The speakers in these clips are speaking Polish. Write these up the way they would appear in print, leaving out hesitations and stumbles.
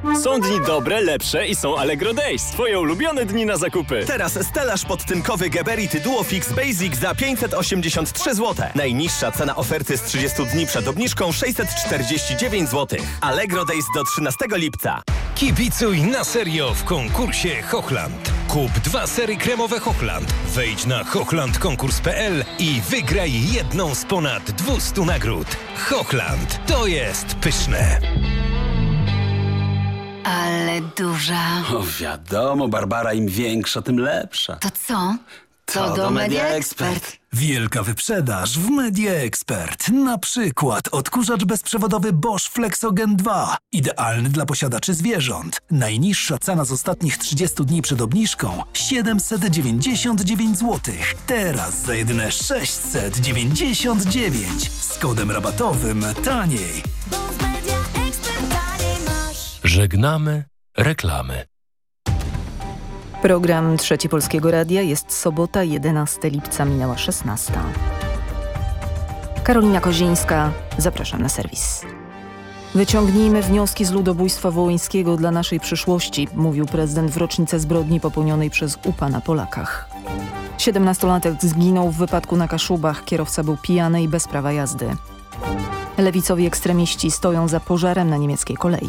Są dni dobre, lepsze i są Allegro Days. Twoje ulubione dni na zakupy. Teraz stelaż podtynkowy Geberit Duofix Basic za 583 zł. Najniższa cena oferty z 30 dni przed obniżką 649 zł. Allegro Days do 13 lipca. Kibicuj na serio w konkursie Hochland. Kup 2 sery kremowe Hochland. Wejdź na hochlandkonkurs.pl i wygraj jedną z ponad 200 nagród. Hochland, to jest pyszne. Ale duża. O wiadomo, Barbara, im większa, tym lepsza. To co? To do Media Expert. Wielka wyprzedaż w Media Expert. Na przykład odkurzacz bezprzewodowy Bosch Flexogen 2. Idealny dla posiadaczy zwierząt. Najniższa cena z ostatnich 30 dni przed obniżką 799 zł. Teraz za jedyne 699. Z kodem rabatowym taniej. Żegnamy reklamy. Program Trzeci Polskiego Radia. Jest sobota, 11 lipca, minęła 16. Karolina Kozińska, zapraszam na serwis. Wyciągnijmy wnioski z ludobójstwa wołyńskiego dla naszej przyszłości, mówił prezydent w rocznicę zbrodni popełnionej przez UPA na Polakach. 17-latek zginął w wypadku na Kaszubach. Kierowca był pijany i bez prawa jazdy. Lewicowi ekstremiści stoją za pożarem na niemieckiej kolei.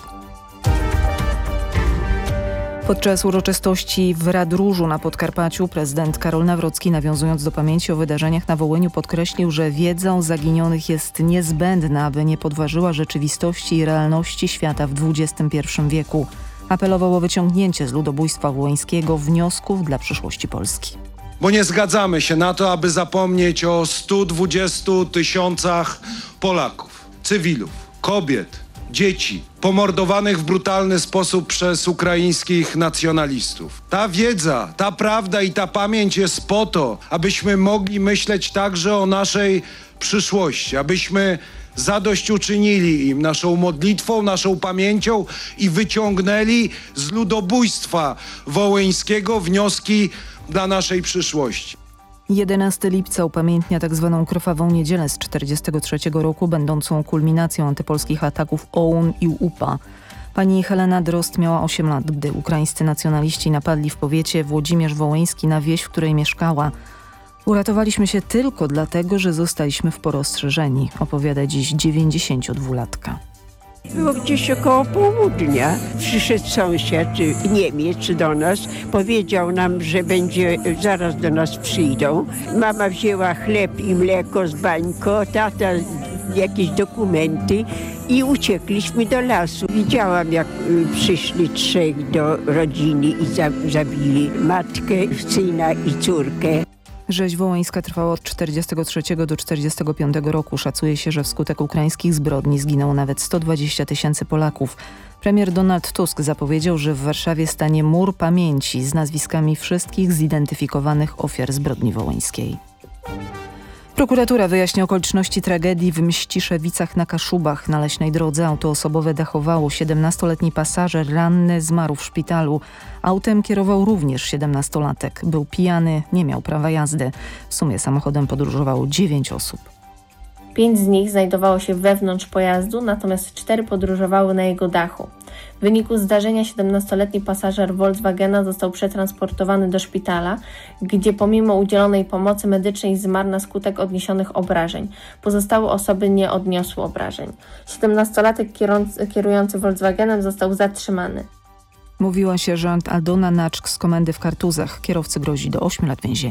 Podczas uroczystości w Radróżu na Podkarpaciu prezydent Karol Nawrocki, nawiązując do pamięci o wydarzeniach na Wołyniu, podkreślił, że wiedza o zaginionych jest niezbędna, aby nie podważyła rzeczywistości i realności świata w XXI wieku. Apelował o wyciągnięcie z ludobójstwa wołyńskiego wniosków dla przyszłości Polski. Bo nie zgadzamy się na to, aby zapomnieć o 120 000 Polaków, cywilów, kobiet, dzieci pomordowanych w brutalny sposób przez ukraińskich nacjonalistów. Ta wiedza, ta prawda i ta pamięć jest po to, abyśmy mogli myśleć także o naszej przyszłości, abyśmy zadośćuczynili im naszą modlitwą, naszą pamięcią i wyciągnęli z ludobójstwa wołyńskiego wnioski dla naszej przyszłości. 11 lipca upamiętnia tzw. krwawą niedzielę z 1943 roku, będącą kulminacją antypolskich ataków OUN i UPA. Pani Helena Drozd miała 8 lat, gdy ukraińscy nacjonaliści napadli w powiecie Włodzimierz-Wołyński na wieś, w której mieszkała. Uratowaliśmy się tylko dlatego, że zostaliśmy wporostrzeżeni, opowiada dziś 92-latka. Było gdzieś około południa. Przyszedł sąsiad, Niemiec do nas, powiedział nam, że zaraz do nas przyjdą. Mama wzięła chleb i mleko z bańko, tata jakieś dokumenty i uciekliśmy do lasu. Widziałam, jak przyszli 3 do rodziny i zabili matkę, syna i córkę. Rzeź wołyńska trwała od 1943 do 1945 roku. Szacuje się, że wskutek ukraińskich zbrodni zginęło nawet 120 000 Polaków. Premier Donald Tusk zapowiedział, że w Warszawie stanie mur pamięci z nazwiskami wszystkich zidentyfikowanych ofiar zbrodni wołyńskiej. Prokuratura wyjaśnia okoliczności tragedii w Mściszewicach na Kaszubach. Na leśnej drodze auto osobowe dachowało. 17-letni pasażer ranny zmarł w szpitalu. Autem kierował również 17-latek. Był pijany, nie miał prawa jazdy. W sumie samochodem podróżowało 9 osób. 5 z nich znajdowało się wewnątrz pojazdu, natomiast 4 podróżowały na jego dachu. W wyniku zdarzenia 17-letni pasażer Volkswagena został przetransportowany do szpitala, gdzie pomimo udzielonej pomocy medycznej zmarł na skutek odniesionych obrażeń. Pozostałe osoby nie odniosły obrażeń. 17-latek kierujący Volkswagenem został zatrzymany. Mówiła sierżant Aldona Naczk z komendy w Kartuzach. Kierowcy grozi do 8 lat więzienia.